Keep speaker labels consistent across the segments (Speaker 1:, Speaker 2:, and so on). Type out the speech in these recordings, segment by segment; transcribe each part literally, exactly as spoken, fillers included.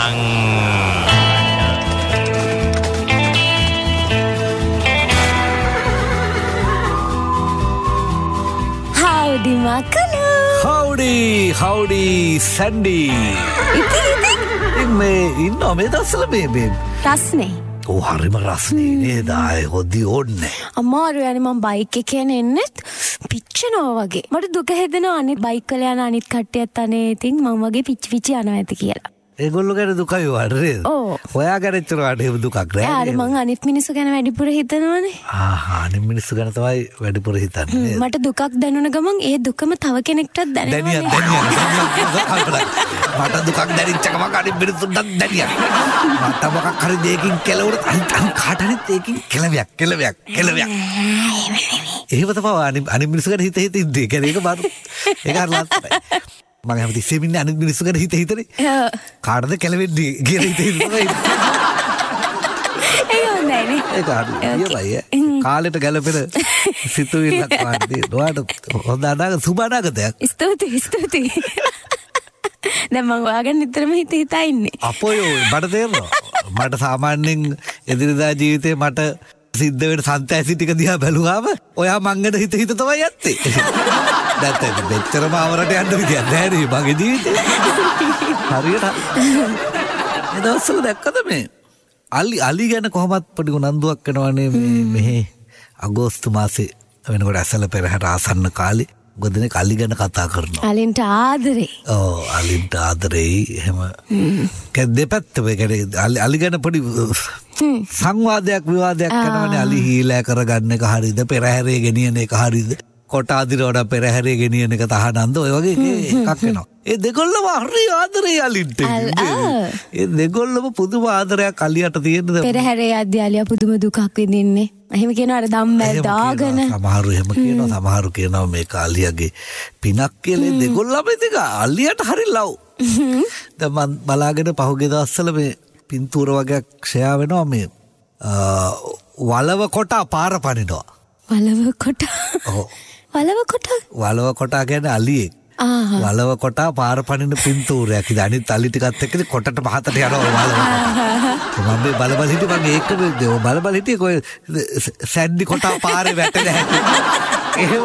Speaker 1: Padang.
Speaker 2: Howdy Makalu.
Speaker 3: Howdy, howdy Sandy.
Speaker 2: ඉතින් ඉතින්
Speaker 3: මේ ඉන්නවා මේ දවස්වල මේ මේ
Speaker 2: රස්නේ.
Speaker 3: ඔව් හරිම රස්නේ නේද? ආයේ හොදි ඕන්නේ.
Speaker 2: අමාරු යන්නේ මම බයික් එකේ එන්නෙත් පිච්චෙනවා වගේ. මට දුක හිතෙනවා අනිත් බයික් වල යන අනිත් කට්ටියත් අනේ ඉතින් මම වගේ පිච්ච පිච්ච යනවා ඇති කියලා.
Speaker 3: ඒගොල්ලෝ ගැන දුකයි වඩේ.
Speaker 2: ඔව්.
Speaker 3: ඔයා ගැන ඉතර වඩේ දුකක් නෑ.
Speaker 2: යාර මං අනිත් මිනිස්සු ගැන වැඩිපුර හිතනවනේ.
Speaker 3: ආහා අනිත් මිනිස්සු ගැන තමයි වැඩිපුර හිතන්නේ.
Speaker 2: මට දුකක් දැනුණ ගමන් ඒ දුකම තව කෙනෙක්ටත් දැනෙනවා.
Speaker 3: දැනියක් දැනියක්. මට දුකක් දැනෙච්ච ගමන් අනිත් මිනිස්සුන්ට දැනියක්. මට මොකක් හරි දෙයකින් කෙලවුණත් අනිත් කාට හරි දෙයකින් කෙලවයක් කෙලවයක් කෙලවයක්. එහෙම තමයි අනිත් අනිත් මිනිස්සු ගැන හිත හිත ඉන්නේ. ඒක ඒක බාරු. ඒක හරි ලස්සනයි. මම හැමතිස්සෙම ඉන්නේ අනිත් මිනිස්සු ගැන හිත හිතනේ. කාටද කෙලවෙන්නේ කියලා හිත හිත තමයි.
Speaker 2: ඒක හොඳයි නේ.
Speaker 3: ඒක හරි. ඊයයි කාලෙට ගැලපෙන සිතුවිල්ලක් වන්දි. ඔයාට හොඳ අනාගත සුබ අනාගතයක්.
Speaker 2: ස්තුතියි ස්තුතියි. දැන් මම ඔයාගෙන නිතරම හිත හිතා ඉන්නේ.
Speaker 3: අපෝයෝ මට තේරෙනවා. මට සාමාන්‍යයෙන් එදිනදා ජීවිතේ මට සිද්ධ වෙන සන්තෑසි ටික දිහා බැලුවාම ඔයා මං ගැන හිත හිත තමයි යත්තේ. නැත්නම් මෙච්චරම අවරට යන්න විදියක් නැහැ නේ මගේ ජීවිතේ. හරියට. ඒ දවස්වල දැක්කද මේ අලි අලි ගැන කොහොමත් පොඩි උනන්දුවක් වෙනවනේ මේ මෙහි අගෝස්තු මාසේ වෙනකොට ඇසල පෙරහැර ආසන්න කාලේ ගොඩනේ අලි ගැන කතා කරනවා.
Speaker 2: අලින්ට ආදරේ.
Speaker 3: ඔව් අලින්ට ආදරේ එහෙම. කැ දෙපැත්ත වේ කියන්නේ අලි ගැන පොඩි සංවාදයක් විවාදයක් කරනවනේ අලි හීලෑ කරගන්න එක හරියද පෙරහැරේ ගෙනියන එක හරියද කොට අදිරවඩ පෙරහැරේ ගෙනියන එක තහනන්ද ඔය වගේ එකක් වෙනවා. ඒ දෙගොල්ලම හරි ආදරේ අලින්ට. ඒ දෙගොල්ලම පුදුම ආදරයක් අලියට තියෙනද
Speaker 2: පෙරහැරේ යද්දී අලියා පුදුම දුකක් විඳින්නේ. එහෙම කියනවා අර ධම්මැල් දාගෙන.
Speaker 3: සමහරු එහෙම කියනවා සමහරු කියනවා මේක අලියගේ පිනක් කියලා. දෙගොල්ලම ඉතින් අලියට හරි ලව්. දැන් මම බලාගෙන පහුගිය දවස්වල මේ පින්තූර වගේක් ෂෙයා වෙනවා මේ වලව කොට පාර පනිනවා.
Speaker 2: වලව කොට.
Speaker 3: ඔව්.
Speaker 2: වලව කොට.
Speaker 3: වලව කොට කියන්නේ අලියෙක්.
Speaker 2: ආහ්.
Speaker 3: වලව කොට පාර පනින පින්තූරයක්. ඉතින් අනිත් අලි ටිකත් එක්ක කොටට පහතට යනවා වලව කොට. මම මේ බල බල හිටියේ මම ඒක බල බල හිටියේ කොයි සැන්ඩි කොට පාරේ වැටෙන හැටි. එහෙම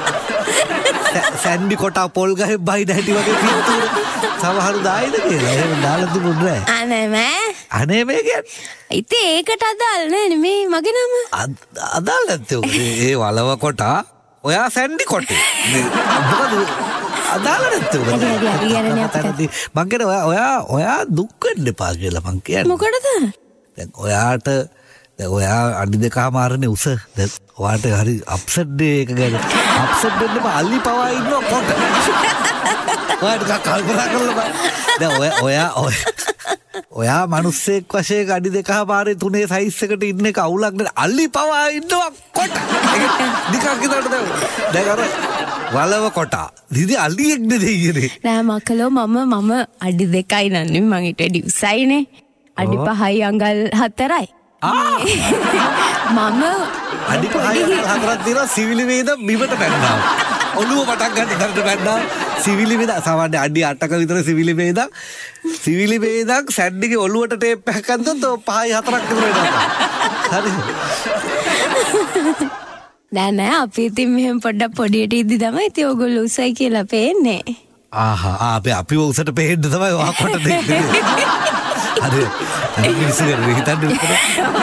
Speaker 3: සැන්ඩි කොට පොල් ගහේ බයිඩ හැටි වගේ පින්තූර සමහරු දායිද කියලා. එහෙම දාලා තිබුණේ නැහැ.
Speaker 2: අනේ මෑ.
Speaker 3: අනේ මේ කියන්නේ.
Speaker 2: ඉතින් ඒකට අදාළ නෑනේ මේ මගේ නම.
Speaker 3: අදාළ නැත්තේ ඒ වලව කොට ඔයා සැන්ඩි කොටේ. මොකද අදාළ නැත්තේ ඔය.
Speaker 2: හරි හරි හරි යන්නේ අපිට.
Speaker 3: මං කියන්නේ ඔයා ඔයා ඔයා දුක් වෙන්න එපා කියලා මං කියන්නේ.
Speaker 2: මොකටද?
Speaker 3: දැන් ඔයාට දැන් ඔයා අඩි දෙකම ආරනේ උස. දැන් ඔයාට හරි අප්සෙට් ඩේ එක ගැන අප්සෙට් වෙන්න බා අලි පවා ඉන්න කොට. ඔයාට කල්පනා කරලා බා. දැන් ඔයා ඔයා ඔයා මිනිස්සෙක් වශයෙන් අඩි දෙකම ආරේ තුනේ සයිස් එකට ඉන්න එක අවුලක් නේ. අලි පවා ඉන්නවා කොට. නිකන් හිතන්න දැන් දැන් අර වලව කොට. දිදි අලියෙක් නෙදෙයිනේ.
Speaker 2: නෑ මකලෝ මම මම අඩි දෙකයි නන්නේ මං ඊට වැඩි උසයිනේ. අඩි පහයි අඟල් හතරයි. මම
Speaker 3: අඩි පහයි අඟල් හතරක් දිනවා සිවිලි වේද බිමට පැන්නා. ඔළුව පටක් ගන්න දරට පැන්නා. සිවිලි වේද සාමාන්‍ය අඩි අටක විතර සිවිලි වේද. සිවිලි වේදක් සැඩ්ඩිගේ ඔළුවට ටේප් එකක් අද්දොත් පහයි හතරක් විතර වෙනවා. හරිද?
Speaker 2: නෑ නෑ අපි ඉතින් මෙහෙම පොඩ්ඩක් පොඩියට ඉද්දි තමයි ඉතින් ඕගොල්ලෝ උසයි කියලා පේන්නේ.
Speaker 3: ආහා අපි අපි උසට පෙහෙන්න තමයි ඔයා කොට දෙන්නේ. හරි. අනිත් මිනිස්සු ගැන හිතන්න විතර.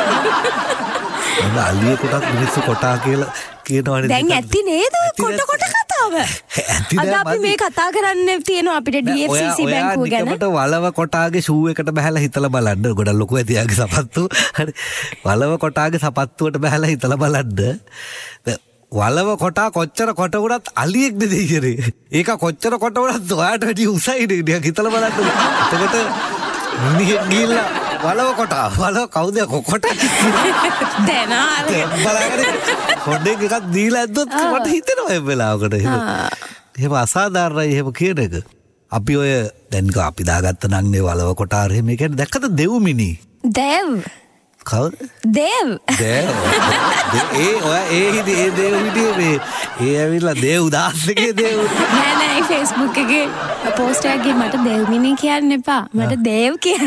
Speaker 3: මම අලියේ කොටක් මිනිස්සු කොටා කියලා කියනවනේ.
Speaker 2: දැන් ඇති නේද කොට කොට කතාව. අද අපි මේ කතා කරන්න තියෙනවා අපිට ඩී එෆ් සී සී බැංකුව ගැන.
Speaker 3: ඔයා නිකමට වලව කොටාගේ ෂූ එකට බහැලා හිතලා බලන්න. ගොඩක් ලොකු ඇති යාගේ සපත්තු. හරි. වලව කොටාගේ සපත්තුවට බහැලා හිතලා බලන්න. වලව කොටා කොච්චර කොට උනත් අලියෙක් නෙදෙයිනේ. ඒක කොච්චර කොට උනත් ඔයාට වැඩි උසයි නේ. හිතලා බලන්න. එතකොට මිනිහෙක් ගිහිල්ලා වලව කොටා වලව කවුද කොට
Speaker 2: දැන් ආර
Speaker 3: බලන්න පොඩ්ඩක් එකක් දීලා ඇද්දොත් මට හිතෙනවා මේ වෙලාවකට එහෙම එහෙම අසාධාරණයි එහෙම කියන එක. අපි ඔය දැන් අපි දාගත්ත නම් නේ වලව කොටාර එහෙම කියන්නේ දැක්කද දෙව්මිනි
Speaker 2: දෙව්
Speaker 3: කවුද?
Speaker 2: දේව්.
Speaker 3: දේව්. ඒ ඔය ඒ හිටි ඒ දේව් හිටියේ මේ ඒ ඇවිල්ලා දේව් දාස් එකේ දේව්.
Speaker 2: නෑ නෑ Facebook එකේ පෝස්ට් එකේ මට දේව්මිනී කියන්න එපා. මට දේව් කියන්න.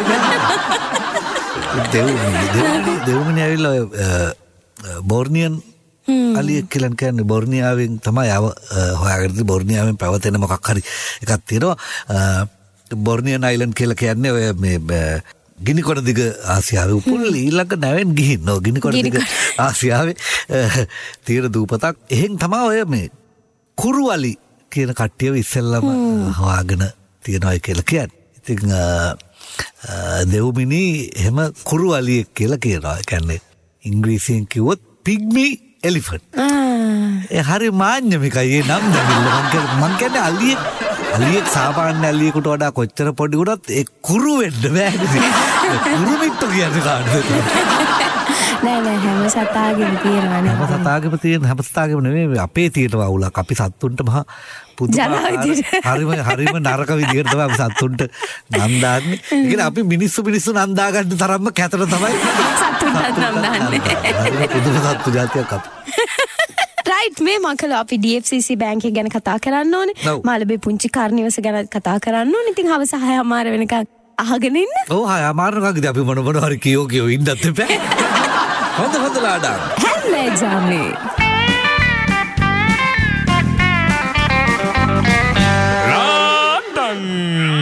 Speaker 3: දේව් දේව්මිනී ඇවිල්ලා බෝර්නියන් අලියෙක් කියලා කියන්නේ බෝර්නියාවෙන් තමයි ආව හොයාගෙන බෝර්නියාවෙන් පැවතෙන මොකක් හරි එකක් තියෙනවා. බෝර්නියන් අයිලන්ඩ් කියලා කියන්නේ ඔය මේ ගිනිකොඩ දිග ආසියාවේ උපුල් ඊළඟ නැවෙන් ගිහින් නෝ ගිනිකොඩ දිග ආසියාවේ තියෙන දූපතක්. එහෙන් තමයි ඔය මේ කුරුවලි කියන කට්ටියව ඉස්සෙල්ලම හොයාගෙන තියනවා කියලා කියන්නේ. ඉතින් දෙව්මිනී එහෙම කුරුවලියෙක් කියලා කියනවා. ඒ කියන්නේ ඉංග්‍රීසියෙන් කිව්වොත් පිග්මි එලිෆන්ට්. ඒ හරි මාන්‍යමිකයි ඒ නම් දෙමිල්ල මං කියන්නේ අලියෙක් අලියෙක් සාමාන්‍ය අලියෙකුට වඩා කොච්චර පොඩි වුණත් ඒ කුරු වෙන්න බෑ නේද? කුරු මිට්ටු කියන්නේ කාටද?
Speaker 2: නෑ නෑ හැම සතාගෙම තියෙනවා නේ.
Speaker 3: හැම සතාගෙම තියෙන හැම සතාගෙම නෙමෙයි අපේ තියෙනවා අවුලක්. අපි සත්තුන්ට මහා හරිම හරිම නරක විදිහට තමයි අපි සත්තුන්ට නම් දාන්නේ. ඒ කියන්නේ අපි මිනිස්සු මිනිස්සු නම් දාගන්න තරම්ම කැතර තමයි
Speaker 2: සත්තුන්ට නම් දාන්නේ.
Speaker 3: හරිම පුදුම සත්තු జాතියක් අපි.
Speaker 2: රයිට් මේ මකල අපි ඩී එෆ් සී සී බැංකුව ගැන කතා කරන්න ඕනේ. මාළඹේ පුංචි කාර්නිවස ගැන කතා කරන්න ඕනේ. ඉතින් හවස හයමාර වෙනකන් අහගෙන ඉන්න.
Speaker 3: ඔව් හයමාර වෙනකන් අපි මොන මොන හරි කියෝ කියෝ ඉන්නත් එපා. හොඳ හොඳ ලාඩා.
Speaker 2: හැල්ල එක්සාම්නේ.